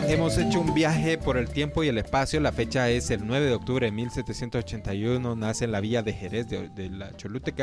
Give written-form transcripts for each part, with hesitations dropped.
hemos hecho un viaje por el tiempo y el espacio. La fecha es el 9 de octubre de 1781. Nace en la villa de Jerez de la Choluteca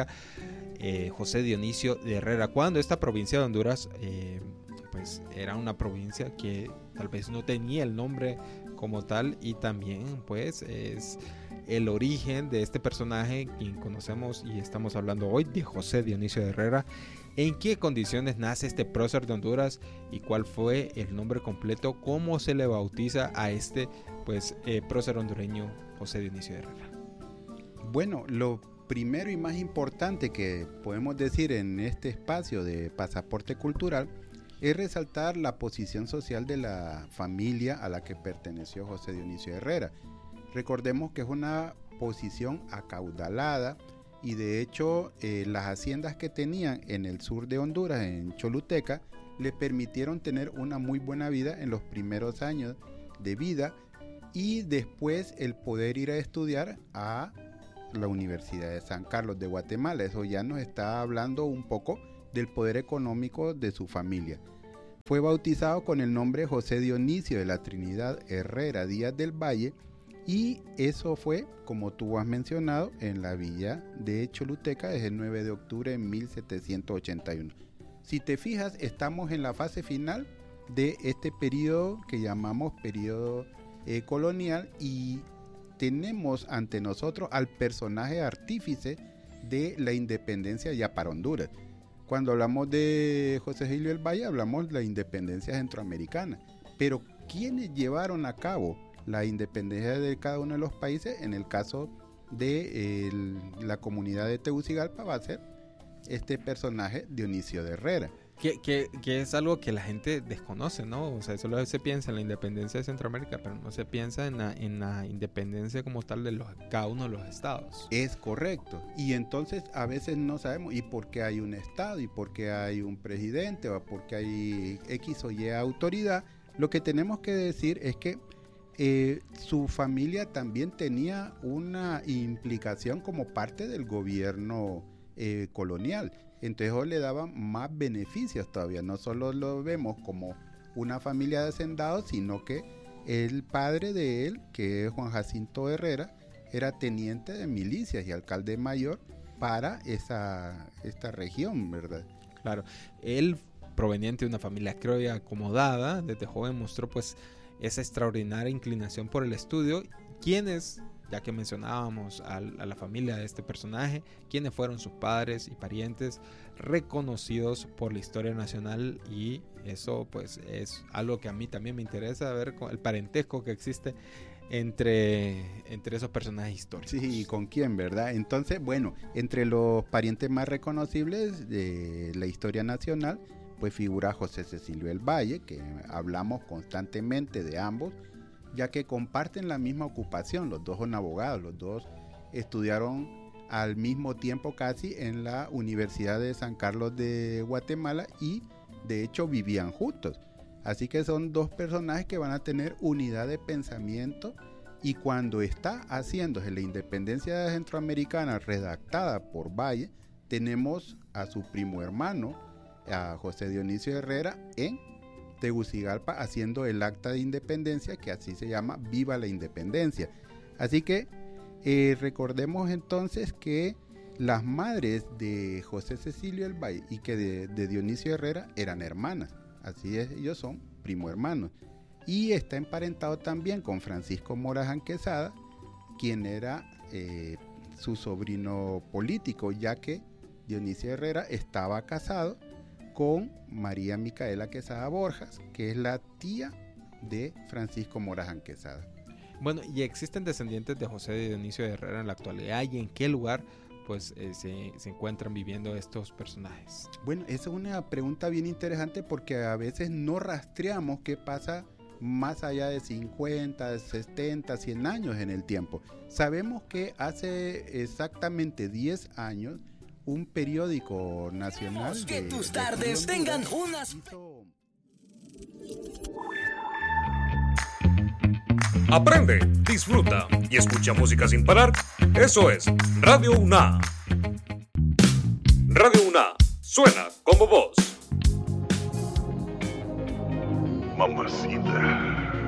José Dionisio de Herrera, cuando esta provincia de Honduras pues era una provincia que tal vez no tenía el nombre como tal, y también pues es el origen de este personaje quien conocemos y estamos hablando hoy, de José Dionisio de Herrera. ¿En qué condiciones nace este prócer de Honduras y cuál fue el nombre completo? ¿Cómo se le bautiza a este prócer hondureño José Dionisio de Herrera? Bueno, lo primero y más importante que podemos decir en este espacio de Pasaporte Cultural es resaltar la posición social de la familia a la que perteneció José Dionisio de Herrera. Recordemos que es una posición acaudalada, y de hecho las haciendas que tenían en el sur de Honduras, en Choluteca, le permitieron tener una muy buena vida en los primeros años de vida, y después el poder ir a estudiar a la Universidad de San Carlos de Guatemala. Eso ya nos está hablando un poco del poder económico de su familia. Fue bautizado con el nombre José Dionisio de la Trinidad Herrera Díaz del Valle, y eso fue, como tú has mencionado, en la villa de Choluteca desde el 9 de octubre de 1781. Si te fijas, estamos en la fase final de este periodo que llamamos periodo colonial, y tenemos ante nosotros al personaje artífice de la independencia ya para Honduras. Cuando hablamos de José Gilio del Valle, hablamos de la independencia centroamericana, pero ¿quiénes llevaron a cabo la independencia de cada uno de los países? En el caso de la comunidad de Tegucigalpa va a ser este personaje Dionisio de Herrera. Que es algo que la gente desconoce, ¿no? O sea, solo se piensa en la independencia de Centroamérica, pero no se piensa en la independencia como tal de cada uno de los estados. Es correcto. Y entonces a veces no sabemos, ¿y por qué hay un estado? ¿Y por qué hay un presidente? ¿O por qué hay X o Y autoridad? Lo que tenemos que decir es que su familia también tenía una implicación como parte del gobierno colonial. Entonces eso le daba más beneficios todavía. No solo lo vemos como una familia de hacendados, sino que el padre de él, que es Juan Jacinto Herrera, era teniente de milicias y alcalde mayor para esta región, ¿verdad? Claro, él, proveniente de una familia criolla acomodada, desde joven mostró pues esa extraordinaria inclinación por el estudio. ¿Quiénes, ya que mencionábamos a la familia de este personaje, quiénes fueron sus padres y parientes reconocidos por la historia nacional? Y eso pues es algo que a mí también me interesa, ver el parentesco que existe entre esos personajes históricos. Sí, ¿y con quién, verdad? Entonces, bueno, entre los parientes más reconocibles de la historia nacional, pues figura José Cecilio del Valle, que hablamos constantemente de ambos, ya que comparten la misma ocupación. Los dos son abogados, los dos estudiaron al mismo tiempo casi en la Universidad de San Carlos de Guatemala, y de hecho vivían juntos. Así que son dos personajes que van a tener unidad de pensamiento, y cuando está haciéndose la independencia centroamericana redactada por Valle, tenemos a su primo hermano, a José Dionisio Herrera, en Tegucigalpa haciendo el acta de independencia, que así se llama, Viva la Independencia. Así que recordemos entonces que las madres de José Cecilio del Valle y que de Dionisio Herrera eran hermanas. Así es, ellos son primo hermanos. Y está emparentado también con Francisco Morazán Quesada, quien era su sobrino político, ya que Dionisio Herrera estaba casado con María Micaela Quesada Borjas, que es la tía de Francisco Morazán Quesada. Bueno, y existen descendientes de José Dionisio de Herrera en la actualidad, ¿y en qué lugar pues se encuentran viviendo estos personajes? Bueno, esa es una pregunta bien interesante, porque a veces no rastreamos qué pasa más allá de 50, 70, 100 años en el tiempo. Sabemos que hace exactamente 10 años un periódico nacional que tus tardes tengan unas... Aprende, disfruta y escucha música sin parar. Eso es Radio UNA. Radio UNA suena como vos. Mamacita.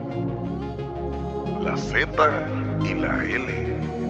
La Z y la L